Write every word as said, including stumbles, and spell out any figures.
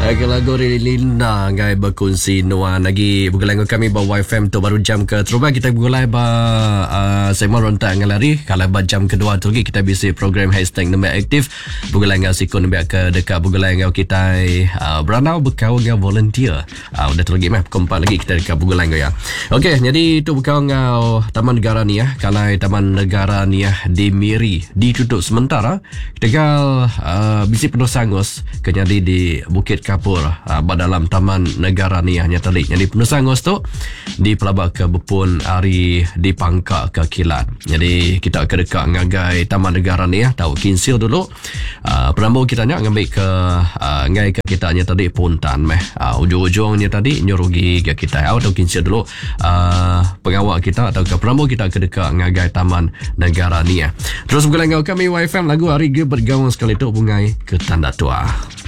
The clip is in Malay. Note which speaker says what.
Speaker 1: Okey, lagu Lina ngai berkongsi Nuan lagi bergelang kami bawa Y F M tu baru jam ke teruba kita bergulai ba uh, segmen rontak ngalari kalau ba jam kedua tu lagi kita bisi program hashtag nombor aktif bergelang ngau sikun nombor ke dekat bergelang ngau kita uh, beranau berkau ngau volunteer uh, udah tu lagi mah kompak lagi kita dekat bergelang ngau ya. Okey, jadi itu berkau ngau Taman Negara ni ya. Kalau Taman Negara ni ya di Miri ditutup sementara tegal uh, bisi penuh sangus kenyadi di Bukit Kapur uh, dalam Taman Negara ni hanya tadi. Jadi penusangus tu di pelabak ke Bepun hari di Pangka ke Kilat. Jadi kita ke dekat ngagai Taman Negara ni ya, tahu kinsil dulu. Uh, Perambu kita nak ngambil ke uh, ngai ke kita hanya tadi Puntan meh. Uh, ujung-ujungnya tadi nyurugi ke kita atau kinsil dulu uh, pengawal kita atau ke perambu kita ke dekat ngagai Taman Negara ni ya. Terus bergelang kami Y F M lagu hari ke bergabung sekali tu bungai ke tanda tua.